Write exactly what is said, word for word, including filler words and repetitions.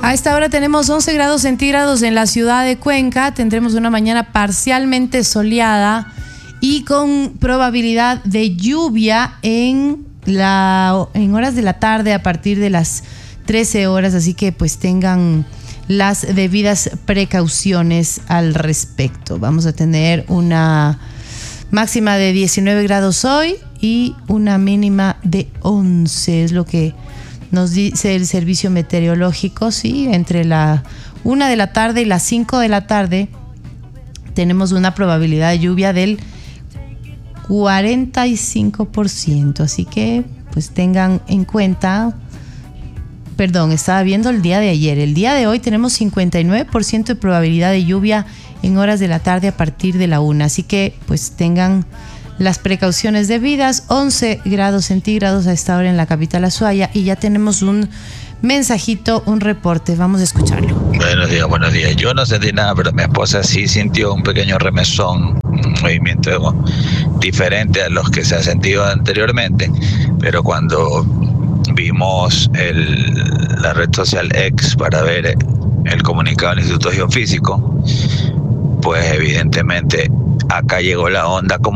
A esta hora tenemos once grados centígrados en la ciudad de Cuenca. Tendremos una mañana parcialmente soleada y con probabilidad de lluvia en, la, en horas de la tarde a partir de las trece horas. Así que pues tengan las debidas precauciones al respecto. Vamos a tener una máxima de diecinueve grados hoy y una mínima de once. Es lo que nos dice el servicio meteorológico. Sí, entre la una de la tarde y las cinco de la tarde tenemos una probabilidad de lluvia del cuarenta y cinco por ciento. Así que pues tengan en cuenta. Perdón, estaba viendo el día de ayer. El día de hoy tenemos cincuenta y nueve por ciento de probabilidad de lluvia en horas de la tarde a partir de la una. Así que pues tengan las precauciones debidas. once grados centígrados a esta hora en la capital Azuaya, y ya tenemos un mensajito, un reporte. Vamos a escucharlo. Buenos días, buenos días. Yo no sentí nada, pero mi esposa sí sintió un pequeño remesón, un movimiento diferente a los que se ha sentido anteriormente. Pero cuando vimos el, la red social X para ver el comunicado del Instituto Geofísico, pues evidentemente acá llegó la onda como